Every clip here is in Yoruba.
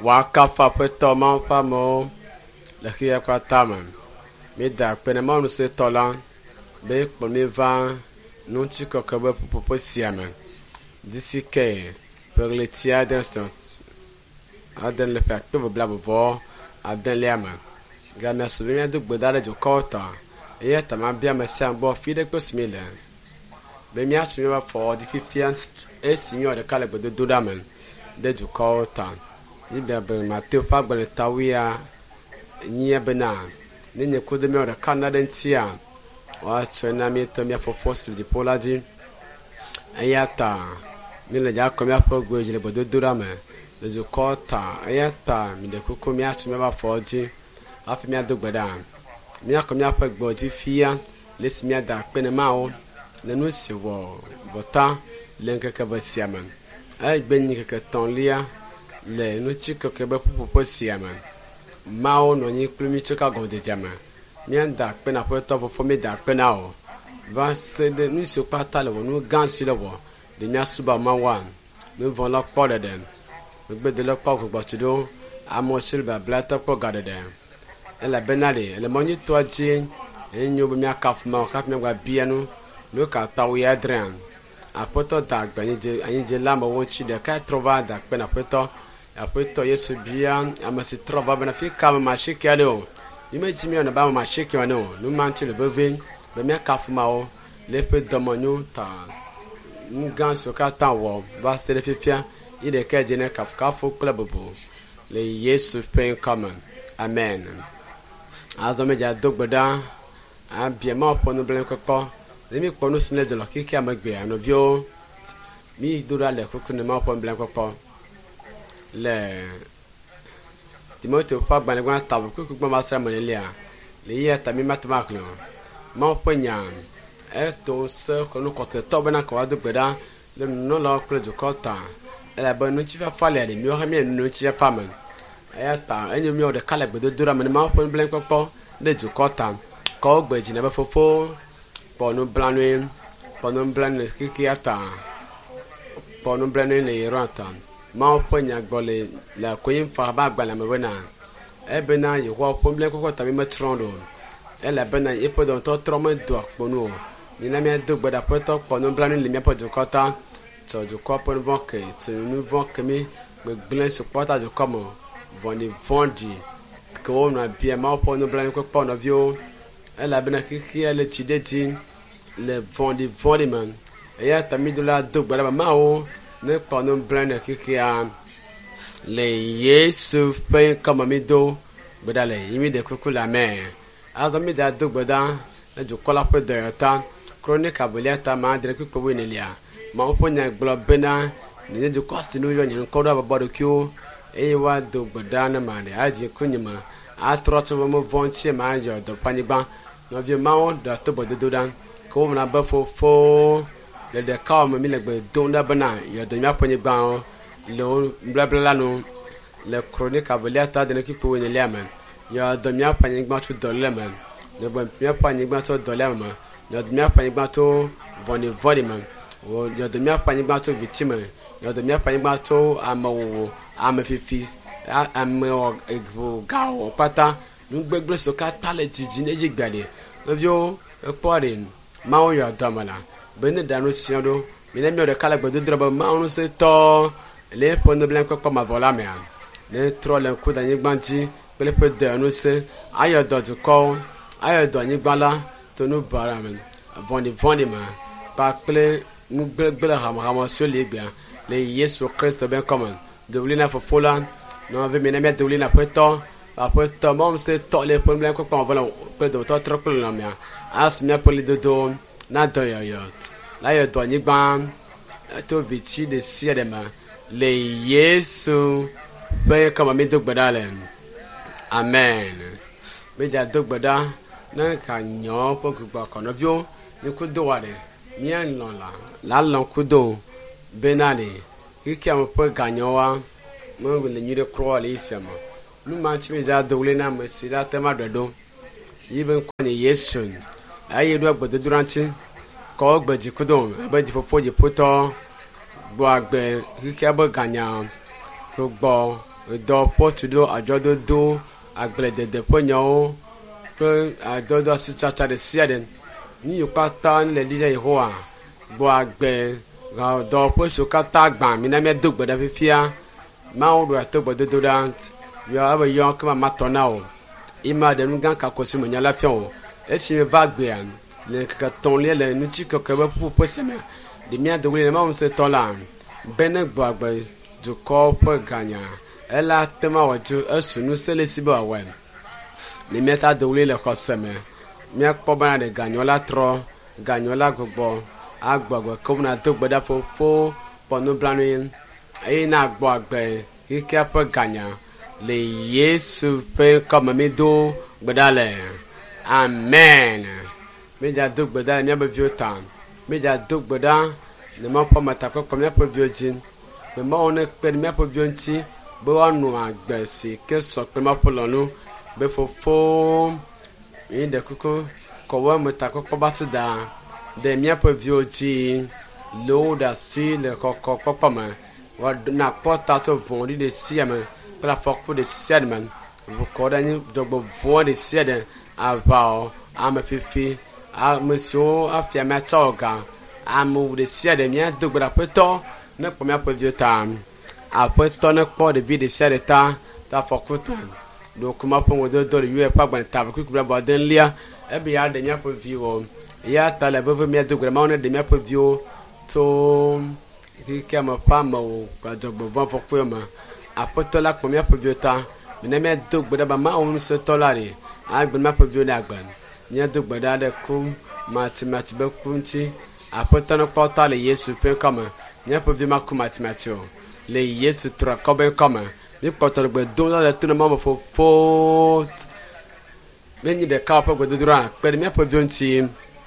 Wakafa peto man famo le khia kwa taman mi da penema nu se tolan be pour mi van non ti ko ko pour siamen d'ici que pour les tia d'instant aden le fait que blabo vo aden lema ga me souvenir de gbedare du kota e ta ma bia me san bo fi de ko smile be mi asu mi ba for di fifian e signor de kale gbedo do damen de du kota ibia be Matthew fa gbele tawia nyia bena ne ne ko de me o Canada ntia wa tsena mi to mi fo fossil di poladi ayata mi le ja ko mi afo gbeje le gbedo do damen de du kota ayata mi de ko mi asu mi ba for di afi mi ado gbeda mi akọ mi afo gbedo fia le si mi ada pe ne mawo le no si wo bota le nkeke ba siaman ay gbenyi keke ton lia le no ti keke ba popo siaman mawo no nyi klumi choka go de jama mi anda pe na poto fo mi da pe na o va se de no si pata le wo no gansi le wo de nya suba mawan no von la po de dem gbe de la po ko gba tudo amo silba blata po gade dem ela benale le monyi to aji enyo be mi akaf ma kaf mi gba bianu no ka tawi adrian apoto da gbanije anije lamba wonchi de ka trova da pe na apoto yesu bia amasi trova bana fi kama mashiki alo imeji mi ona ba mashiki wano no manti le bevin be mi akaf ma o le pe domonyo ta ngan so ka tan wo ba se le fifia ide ka jene kaf ka fo club bo le yesu pe common amen azome ja dogboda abia ma ponu blen kokpo mi ponu sine de lo kiki amagbe anovio mi dura le kokune ma ponu blen kokpo le Timothy fa gban le gwan tabu kokko ma sra monelia le yeta mi matmaklo ma ponya to se ko no ko se to bana ko adogboda le no lo kro ju kota ela ba no chi fa fale le mi o ha mi no chi fa man ayata enyo mi o de kala gbedo dura ma ponu blen kokpo le ju kota ko gbeji na ba fofo ponu blanwe kiki ata ponu blanwe le rata ma ponya gbole la koyin fa ba gbala me bena ebena yi ho pon blan ko ta mi metrondo ela bena e po do to tromo do ponu ni na mi do gbada poto ponu blanwe le mi po do kota to do ko ponu bonke to nu bonke mi gblen support do komo boni vondi ko na bia ma ponu blanwe ko ponu vio ela bena kiki ele chideti le vondi man ya tamidola do gbara ma o ne ponu brand kiki a le yesu pe kama mi do gbadale yimi de kukula me azami da do gbada e jo kola pe do ta chronique aboliata ma de ku po nelia ma o ponya gblo bena ni de cost no yo nyin ko do babado kyo e wa do gbada na ma de aji kunyima a troto mo vonti ma yo do panigba no vi ma o da to bodo do dan ko na ba fo le de ka mo mi le gbe donda bana yo do nya ponye gban lo bla bla no le chronique aveliata de ki po ne le amen yo do nya ponye gban to do le man le bon nya ponye gban to do le man yo do nya ponye gban to voni man o yo do nya ponye gban to victime yo do nya ponye gban to amawo amafifi amo egvo gawo pata nu gbegble so ka tale jiji ne jigbade no vio eporin ma o yo damala bene danu siando mine mi o de kala gbedo droba ma onu se to le ponu blan ko ma vola me le trole ko da ni gbanti pele pe de anu se ayo do to ko ayo do ni gbala to nu bara men vondi ma pa pele nu gbele ha so le bia le yesu christ ben common de wlina fo fola no ave mine mi de wlina peto apoto mom se to le ponu blan ko ma vola pe do to trop la me as mi apoli do na do yot la yo do nyigban to viti de siedema le yesu pe kama mi dogbadale amen me ja dogbada na ka nyo po gba kono vio ni ku do wale mi an la lon ku do benale kiki am po ganyo wa mo le nyire kro ale isema nu ma ti me ja do le na me sira te ma do yiben ko ni yesu ayi do agbodo duranti ko gbeji kudon abeji fofo je poto gbo agbe kiki abo ganya ko gbo do potu do ajodo do agbede de ponyo pe adodo asitata de siaden ni yopata ni le lile Yehowa bo agbe ga do posu kata gba mi na me dogbo da fifia ma o do atogbo do dant yo aba yo kama matona o ima de ngan ka kosi mo nyala fion o e si me vagbe an le ka ton le nuti ko ka ba pu posema de mi adogbo ma on se tola bene gbo agbe du ko po ganya ela tema waju asunu selesiba wen ni meta dogbo le ko seme mi akpo bana de ganyola tro ganyola gbogbo agbagbo ko na dogbo da fo ponu blanu e na gbo agbe ike po ganya le Yesu pe comme me do gbadale amen me ja do gbada nya be viota me ja do gbada ne ma pa mata ko me pa viotin me ma one pe me pa vionti be wonu agbe si ke so pe ma polonu be fofo e de kuko ko wa mata ko pa basida de me pa vioti lo da si le ko pa ma wa na porta to vondi de siame la force de sedman vous connaissez donc voix de sed avant à me fifi à monsieur à faire ma toga à me de sed bien donc la peto ne première peu vieux temps après ton pas de vie de sed ta force donc comment pour de lui pas bon ta que la boden lia et bien de nya peu vieux ya ta la veuve mi donc vraiment on de mi peu vieux to qui me pas mo pas donc bon pour moi apotola première proviota meneme dog boda ba ma on se tolari agbe ma proviona agban nya dog boda de kum mathematics be kunti apotona porta le Yesu pe comme nya provioma kum mathematics le Yesu tra kobe comme mi porta be don la tout le monde fo meni de ka pa godo dura pe mi provionti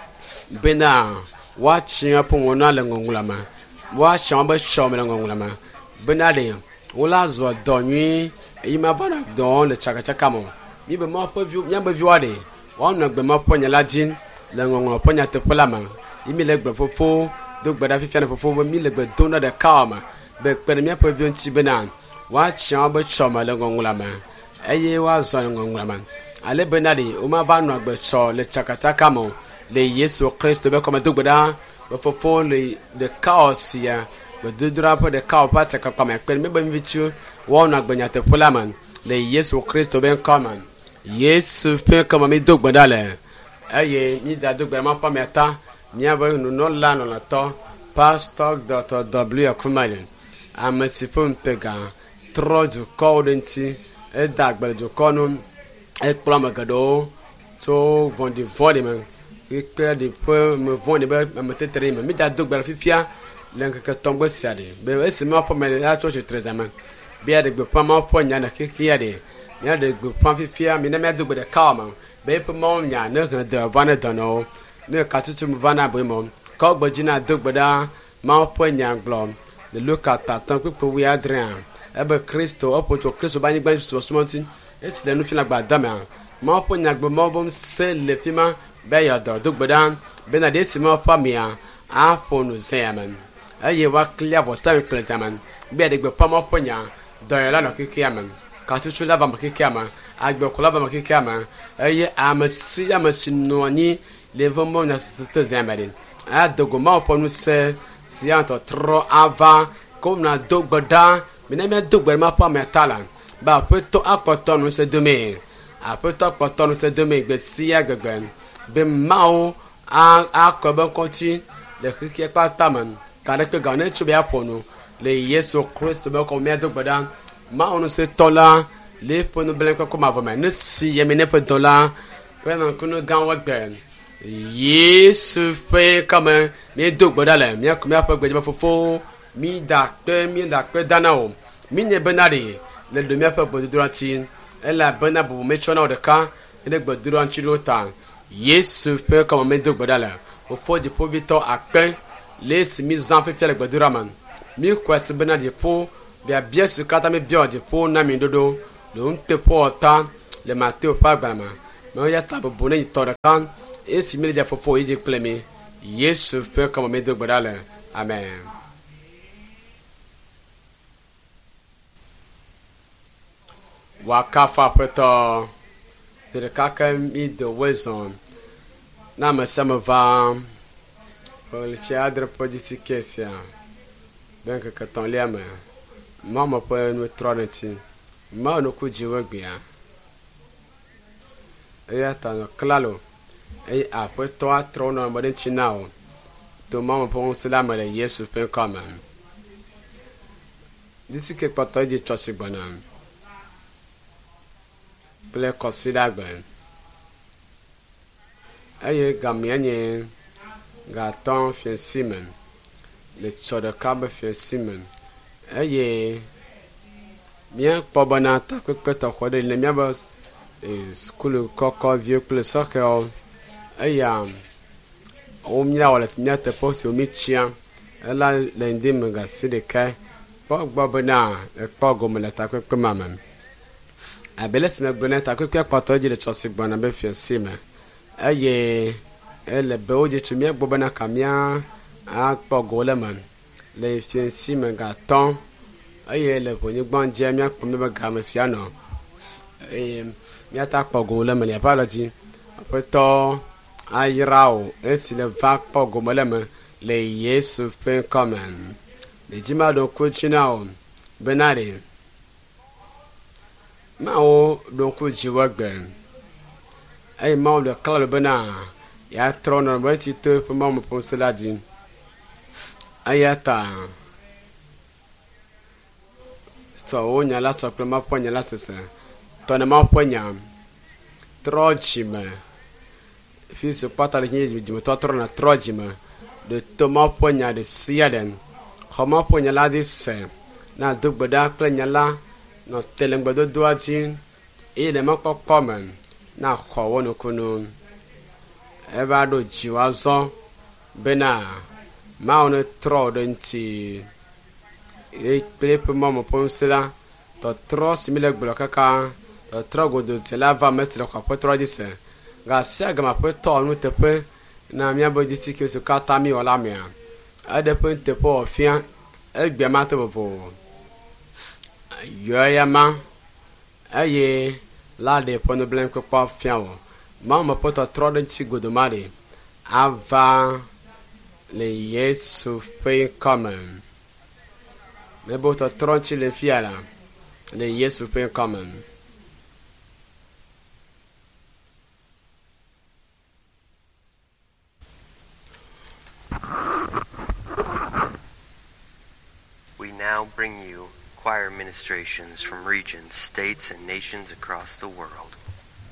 bena watching up on la ngongulama wa chamba chamba ngongulama bena de wala zo donyi ima bana don le chaka mo mi be mo po view nya be view ade won na gbe mo ponya ladin le ngongo ponya te polama imi le gbe fofo do gbe da fifia na fofo mi le gbe don na de kama be per mi po view nti bena wa chan be choma le ngongo la ma eye wa zo ngongo la ma ale benadi o ma ba no gbe cho le chaka mo le Yesu Christ be comme do gbe da be fofo le de chaos ya be do drapo de chaos pa te ka kama per mi be mi vitu won na gbe nya te polama le Yesu Christ be kama Yesu pe comme mi do gbe da le eye mi da do gbe ma pa meta mi aba no la no la to pastor Dr. W Akumalin amasipon pega troju cordenti e dagba jo kono e plama gado to vondi man e per di po me vondi ba me tetere me da dogba fifia lenka ka tombo siade be ese me opo me la to trezama be ade gbe pa ma opo nya na kiki ade me ade gbe pa fifia me na me dogba de kama be po mo nya na ka de vana dono ne ka tutu mu vana bo mo ka gba jina dogba da ma opo nya glom de lokata tan pe wi adrian ebe Kristo opoto Kristo bani gba so smontin esi le nu fi na gba dama ma opo nya gbo mo bom se le fima be ya do gbodan be na de si ma fa mi a afonu zeman aye wa clear for stand pleasant be de gbo pa mo opo nya do ya la no kiki aman ka tutu la ba ma kiki ama agbo ko la ba ma kiki ama aye amasi no ni le vomo na sister zeman a dogo ma opo nu se si anto tro avant comme na dogbodan mineme dogber ma pa metalan ba peto akotonu se deme apeto akotonu se deme gbe si agagban be mao akoba konti le kike pa taman kare pe gane chu be aponu le Yesu Christ be ko me dogbodan ma onu se tola le ponu belen ko ma voma ne si yemene pe dola pe nan kunu gan wa gben Yesu fe comme me dogbodale me ko me afa gbe fofo mi da pe dana o mi ne benari le de me afa gbe duranti e la bena bu me chona o de ka le gbe duranti ro tan Yesu fe comme me dogbodale o fo di povito ape le si mi zan fe le gbe duraman mi ko se benari po bia su kata me bia di po na mi dodo lo nte po ta le Mateo fa gbama me ya ta bu ne to de kan esi mi de fofo ije plemi Yesu fe comme me dogbodale amen. wakafa aƒetɔ zi ɖeka ke mi do wezɔn na ame sia ame va ƒe adre ƒe dzisike sia be ŋkeke etɔ̃lia me mɔme ƒe nutrɔ ɖe ŋuti mɔ nuku dziwo gbea eya ta nɔ klalo eye aƒetɔ atrɔ nɔ ame ɖe ŋuti na o to mɔme ƒe ŋusẽ la me le Yesu ƒe ŋkɔ me. Dzisike kpɔtɔ dzi trɔsi gbɔna kple kɔsiɖagbe eye gamea nye gatɔ fiesi me le tsɔ ɖeka be fiesi me eye míakpɔ bena takpekpe tɔxɔ ɖe le míabe skulu kɔkɔ viwo kple sɔhɛwo eya wo míawɔ le mía teƒe si wo mítsia ela le ŋdi me gasi ɖeka kpɔ gbɔ bena ekpɔ gome le takpekpe ma me abele si megblɔ ne takpekpe kpɔtɔ dzi le trɔsi gbɔna be fiesi me eye ele be wo dzi tso míagbɔ bena kamia akpɔ go le me le fiesi me gatɔ eye le ʋonyigba dzia míakpɔ míabe game sia nɔ eye míata kpɔ go le me le aƒe alɔ dzi aƒetɔ ayra o esi le va kpɔ gome le me le Yesu ƒe ŋkɔ me le dzi ma ɖo ŋku dzi na o bena ɖe mawo ɖo ŋku dziwo gbe eye mawo le klalo bena yeatrɔ nɔ be ŋuti to eƒe mɔme ƒe ŋusẽ la dzi eya ta sɔ wo nya la sɔ kple ma ƒe nya la sese tɔ ne ma ƒe nya trɔ dzime fi si kpɔta le dzimetɔ trɔ na trɔ dzime ɖe to ma ƒe nya ɖe sia ɖe xɔ ma ƒe nya la dzi se na do gbe ɖa kple nya la nɔ te le ŋgbedodoa dzi eye le mekpɔkpɔ me na xɔ wo nukunu eva ɖo dziwo azɔ bena mawo ne trɔ ɖe ŋuti kple eƒe mɔme ƒe ŋusẽ la tɔtrɔ si mi le gblɔ kaka tɔtrɔ godotsi la va me si le xɔ aƒetɔ dzi se gasia gama aƒetɔ nu teƒe na míabe dzisike si katã mi wɔ la mea eɖe ƒe teƒe wɔ fia egbea ma to vovo yɔ ya ma eye la ɖe ƒe nublanuikpɔkpɔ fia wɔ mɔme ƒe tɔtrɔ ɖe ŋuti godoma ɖe ava le Yesu ƒe ŋkɔ me nebo tɔtrɔ ŋuti le fia la le Yesu ƒe ŋkɔ me. We now bring you choir ministrations from regions, states, and nations across the world.